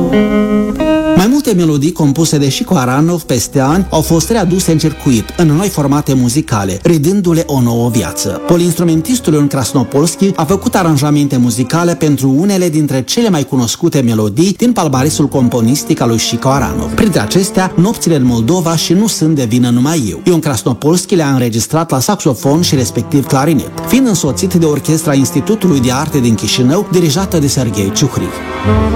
Mai multe melodii compuse de Chico Aranov peste ani au fost readuse în circuit, în noi formate muzicale, redându-le o nouă viață. Polinstrumentistul Ion Krasnopolski a făcut aranjamente muzicale pentru unele dintre cele mai cunoscute melodii din palmaresul componistic al lui Chico Aranov. Printre acestea, Nopțile în Moldova și Nu sunt de vină numai eu. Ion Krasnopolski le-a înregistrat la saxofon și respectiv clarinet, fiind însoțit de orchestra Institutului de Arte din Chișinău, dirijată de Serghei Ciuhrii.